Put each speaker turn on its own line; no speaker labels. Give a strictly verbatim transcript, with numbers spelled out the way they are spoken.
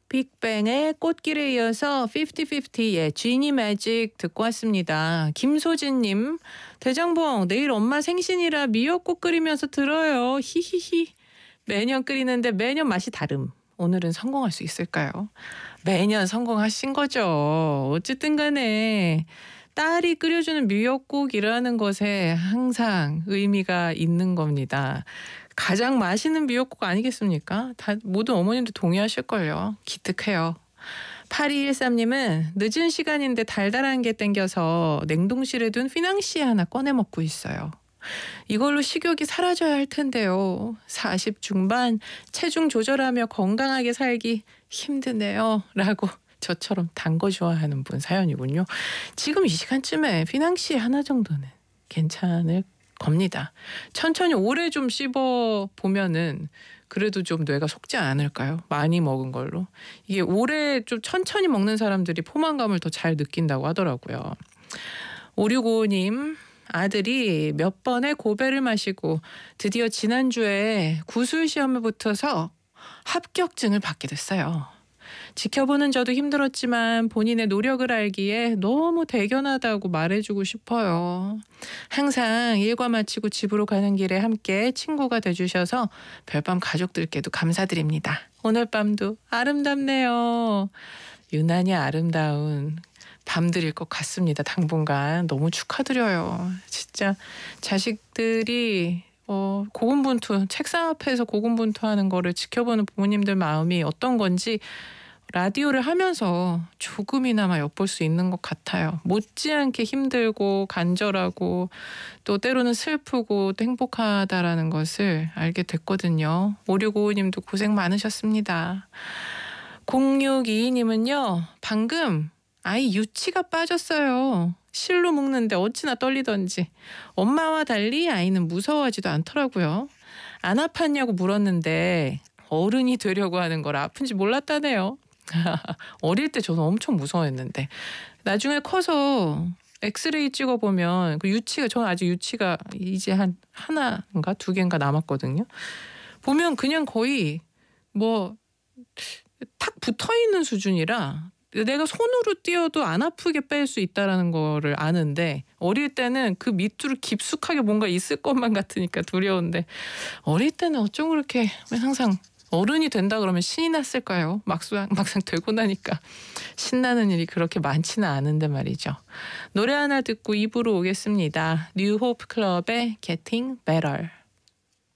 빅뱅의 꽃길에 이어서 피프티피프티의 지니 매직 듣고 왔습니다. 김소진님, 대장봉 내일 엄마 생신이라 미역국 끓이면서 들어요. 히히히. 매년 끓이는데 매년 맛이 다름. 오늘은 성공할 수 있을까요? 매년 성공하신 거죠. 어쨌든 간에 딸이 끓여주는 미역국이라는 것에 항상 의미가 있는 겁니다. 가장 맛있는 미역국 아니겠습니까? 다 모든 어머님도 동의하실걸요. 기특해요. 팔이일삼님은 늦은 시간인데 달달한 게 땡겨서 냉동실에 둔 휘낭시에 하나 꺼내 먹고 있어요. 이걸로 식욕이 사라져야 할 텐데요. 사십 중반 체중 조절하며 건강하게 살기 힘드네요. 라고 저처럼 단 거 좋아하는 분 사연이군요. 지금 이 시간쯤에 휘낭시 하나 정도는 괜찮을 겁니다. 천천히 오래 좀 씹어 보면은 그래도 좀 뇌가 속지 않을까요? 많이 먹은 걸로. 이게 오래 좀 천천히 먹는 사람들이 포만감을 더 잘 느낀다고 하더라고요. 오육오오님, 아들이 몇 번의 고배를 마시고 드디어 지난주에 구술 시험에 붙어서 합격증을 받게 됐어요. 지켜보는 저도 힘들었지만 본인의 노력을 알기에 너무 대견하다고 말해주고 싶어요. 항상 일과 마치고 집으로 가는 길에 함께 친구가 돼주셔서 별밤 가족들께도 감사드립니다. 오늘 밤도 아름답네요. 유난히 아름다운 밤들일 것 같습니다. 당분간 너무 축하드려요. 진짜 자식들이 어, 고군분투, 책상 앞에서 고군분투하는 거를 지켜보는 부모님들 마음이 어떤 건지 라디오를 하면서 조금이나마 엿볼 수 있는 것 같아요. 못지않게 힘들고 간절하고 또 때로는 슬프고 또 행복하다라는 것을 알게 됐거든요. 오육오오님도 고생 많으셨습니다. 공육이이님은요. 방금 아이 유치가 빠졌어요. 실로 묶는데 어찌나 떨리던지. 엄마와 달리 아이는 무서워하지도 않더라고요. 안 아팠냐고 물었는데 어른이 되려고 하는 걸 아픈지 몰랐다네요. 어릴 때 저는 엄청 무서워했는데 나중에 커서 엑스레이 찍어보면 그 유치가, 저는 아직 유치가 이제 한 하나인가 두 개인가 남았거든요. 보면 그냥 거의 뭐 탁 붙어있는 수준이라 내가 손으로 띄어도 안 아프게 뺄 수 있다는 거를 아는데 어릴 때는 그 밑으로 깊숙하게 뭔가 있을 것만 같으니까 두려운데 어릴 때는 어쩜 그렇게 항상 어른이 된다 그러면 신이 났을까요? 막상, 막상 되고 나니까 신나는 일이 그렇게 많지는 않은데 말이죠. 노래 하나 듣고 이 부로 오겠습니다. 뉴 호프 클럽의 Getting Better.